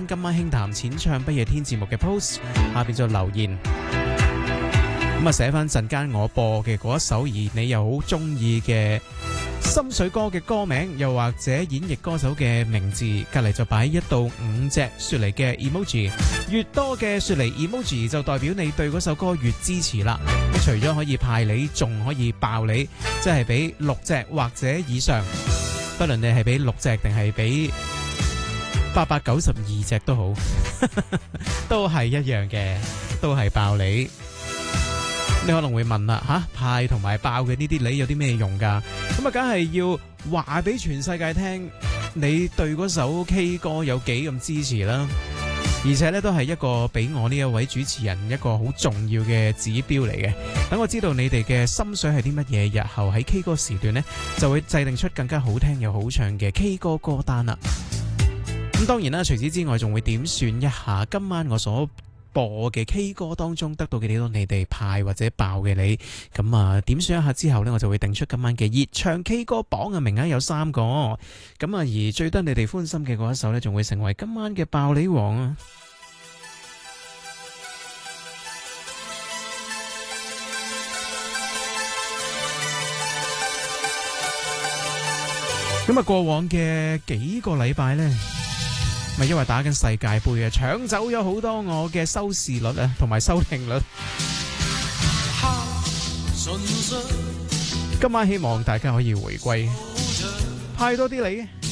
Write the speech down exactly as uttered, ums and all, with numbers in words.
今晚輕談淺唱不夜天節目嘅 post 下邊就留言，咁啊寫翻陣間我播嘅嗰一首而你又好中意嘅心水歌嘅歌名，又或者演繹歌手嘅名字，隔籬就擺一到五隻雪梨嘅 emoji， 越多嘅雪梨 emoji 就代表你對嗰首歌越支持啦。除咗可以派你，仲可以爆你，即係俾六隻或者以上，不論你係俾六隻定係俾八百九十二隻都好，都係一樣嘅，都係爆你。你可能會問啦，吓派同埋爆嘅呢啲梨有啲咩用噶？咁啊，梗係要話俾全世界聽，你對嗰首 K 歌有幾咁支持啦。而且咧，都係一個俾我呢一位主持人一個好重要嘅指標嚟嘅。等我知道你哋嘅心水係啲乜嘢，日後喺 K 歌時段呢，就會制定出更加好聽又好唱嘅 K 歌歌單啦。咁當然啦，除此之外，仲會點算一下今晚我所播嘅 K 歌當中得到嘅幾多你哋派或者爆嘅你。咁啊，點算一下之後呢，我就會定出今晚嘅熱唱 K 歌榜嘅名額有三個。咁啊，而最得你哋歡心嘅嗰一首呢，仲會成為今晚嘅爆你王啊！咁啊，過往嘅幾個禮拜呢，咪因為打緊世界盃啊，搶走咗好多我嘅收視率啊，同埋收聽率。今晚希望大家可以回歸，派多啲你。